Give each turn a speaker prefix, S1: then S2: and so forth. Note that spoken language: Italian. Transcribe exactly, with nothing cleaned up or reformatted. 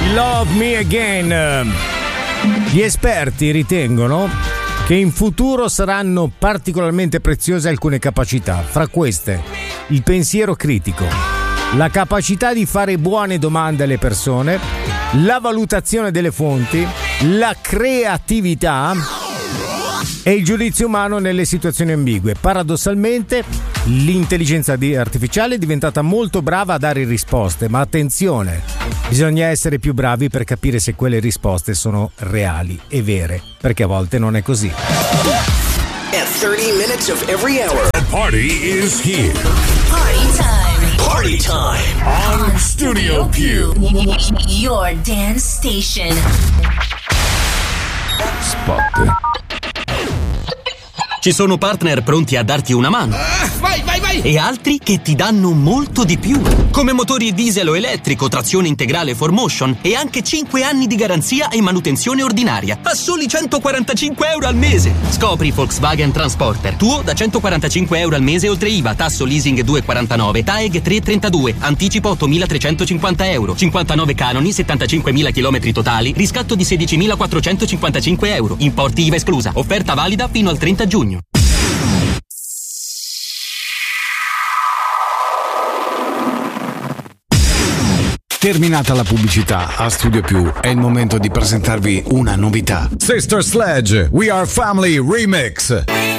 S1: Love Me Again. Gli esperti ritengono che in futuro saranno particolarmente preziose alcune capacità, fra queste il pensiero critico, la capacità di fare buone domande alle persone, la valutazione delle fonti, la creatività e il giudizio umano nelle situazioni ambigue. Paradossalmente, l'intelligenza artificiale è diventata molto brava a dare risposte, ma attenzione, bisogna essere più bravi per capire se quelle risposte sono reali e vere, perché a volte non è così.
S2: At thirty minutes of every hour,
S3: the party is here.
S2: Party time. Party time
S3: on Studio Più.
S4: Your dance station.
S3: Spot.
S5: Ci sono partner pronti a darti una mano.
S6: Uh, vai, vai, vai!
S5: E altri che ti danno molto di più. Come motori diesel o elettrico, trazione integrale four motion e anche cinque anni di garanzia e manutenzione ordinaria. A soli centoquarantacinque euro al mese. Scopri Volkswagen Transporter. Tuo da centoquarantacinque euro al mese oltre I V A, tasso leasing due virgola quarantanove, T A E G tre virgola trentadue, anticipo ottomilatrecentocinquanta euro, cinquantanove canoni, settantacinquemila chilometri totali, riscatto di sedicimilaquattrocentocinquantacinque euro. Importi I V A esclusa. Offerta valida fino al trenta giugno.
S7: Terminata la pubblicità, a Studio Più è il momento di presentarvi una novità. Sister Sledge, We Are Family Remix.